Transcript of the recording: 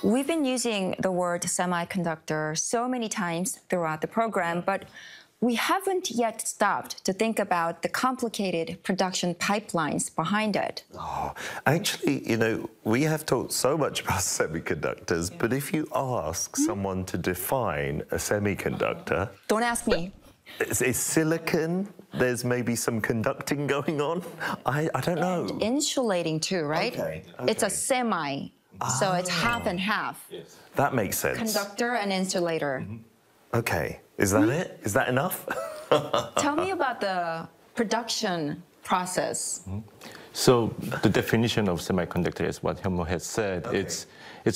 We've been using the word semiconductor so many times throughout the program, but we haven't yet stopped to think about the complicated production pipelines behind it. Oh, actually, we have talked so much about semiconductors, but if you ask someone to define a semiconductor... Don't ask me. Is silicon, there's maybe some conducting going on? I don't know. And insulating too, right? Okay. It's a semi, so it's half and half. Yes. That makes sense. Conductor and insulator. Okay, is that it? Is that enough? Tell me about the production process. So the definition of semiconductor is what Hyunmoo has said. Okay. It's